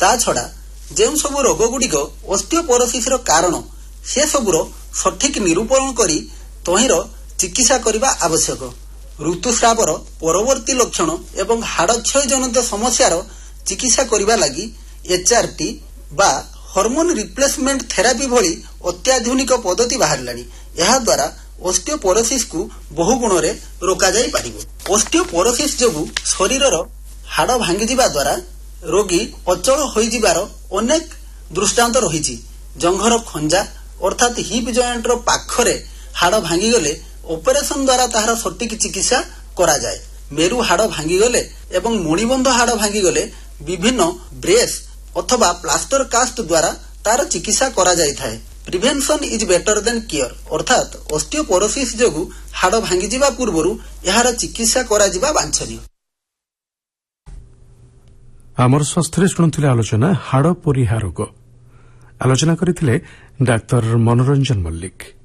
ता छड़ा ଯେଉଁ ସବୁ ରୋଗଗୁଡ଼ିକ ଅସ୍ଟିଓପୋରୋସିସର କାରଣ ସେ ସବୁର ସଠିକ ନିରୂପଣ କରି ତହିଁର ଚିକିତ୍ସା କରିବା ଆବଶ୍ୟକ। ଋତୁସ୍ରାବର ପରବର୍ତ୍ତୀ ଲକ୍ଷଣ ଏବଂ ହାଡ଼କ୍ଷୟ ଜନିତ ସମସ୍ୟାର ଚିକିତ୍ସା କରିବା ଲାଗି HRT ବା ହର୍ମୋନ ରିପ୍ଲେସମେଣ୍ଟ ଥେରାପି ଭଳି ଅତ୍ୟାଧୁନିକ ପଦ୍ଧତି ବାହାରିଲାଣି। ଏହାଦ୍ୱାରା ଅସ୍ଟିଓପୋରୋସିସକୁ ବହୁ ଗୁଣରେ ରୋକାଯାଇ ପାରିବ। ଅସ୍ଟିଓପୋରୋସିସ ଯୋଗୁଁ ଶରୀରର ହାଡ଼ ଭାଙ୍ଗିଯିବା ଦ୍ୱାରା ରୋଗୀ ଅଚଳ ହୋଇଯିବାର ଅନେକ ଦୃଷ୍ଟାନ୍ତ ରହିଛି। ଜଙ୍ଘର ଖଞ୍ଜା ଅର୍ଥାତ୍ ହିପ୍ ଜଏଣ୍ଟର ପାଖରେ ହାଡ଼ ଭାଙ୍ଗିଗଲେ ଅପରେସନ ଦ୍ୱାରା ତାହାର ସଠିକ ଚିକିତ୍ସା କରାଯାଏ। ମେରୁ ହାଡ଼ ଭାଙ୍ଗିଗଲେ ଏବଂ ମଣିବନ୍ଧ ହାଡ଼ ଭାଙ୍ଗିଗଲେ ବିଭିନ୍ନ ବ୍ରେସ୍ ଅଥବା ପ୍ଲାଷ୍ଟର କାଷ୍ଟ ଦ୍ୱାରା ତାର ଚିକିତ୍ସା କରାଯାଇଥାଏ। ପ୍ରିଭେନ୍ସନ୍ ଇଜ୍ ବେଟର ଦେନ୍ କିୟର ଅର୍ଥାତ୍ ଅସ୍ଟିଓପୋରୋସିସ ଯୋଗୁଁ ହାଡ଼ ଭାଙ୍ଗିଯିବା ପୂର୍ବରୁ ଏହାର ଚିକିତ୍ସା କରାଯିବା ବାଞ୍ଛନୀୟ। ଆମର ସ୍ୱାସ୍ଥ୍ୟରେ ଶୁଣୁଥିଲେ ଆଲୋଚନା ହାଡ଼ ପରିହା ରୋଗ। ଆଲୋଚନା କରିଥିଲେ ଡାକ୍ତର ମନୋରଞ୍ଜନ ମଲ୍ଲିକ।